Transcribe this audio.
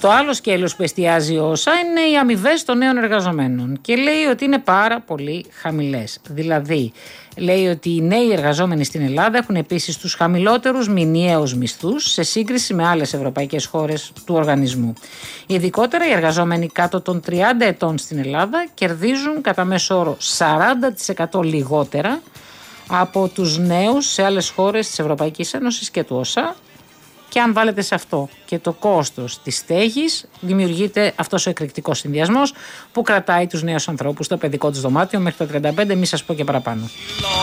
Το άλλο σκέλος που εστιάζει ο ΩΣΑ είναι οι αμοιβές των νέων εργαζομένων και λέει ότι είναι πάρα πολύ χαμηλές. Δηλαδή, λέει ότι οι νέοι εργαζόμενοι στην Ελλάδα έχουν επίσης τους χαμηλότερους μηνιαίους μισθούς σε σύγκριση με άλλες ευρωπαϊκές χώρες του οργανισμού. Ειδικότερα οι εργαζόμενοι κάτω των 30 ετών στην Ελλάδα κερδίζουν κατά μέσο όρο 40% λιγότερα από τους νέους σε άλλες χώρες της Ευρωπαϊκής Ένωσης και του ΩΣΑ. Και αν βάλετε σε αυτό και το κόστος της στέγης, δημιουργείται αυτός ο εκρηκτικός συνδυασμός που κρατάει τους νέους ανθρώπους στο παιδικό τους δωμάτιο μέχρι το 35, μη σας πω και παραπάνω.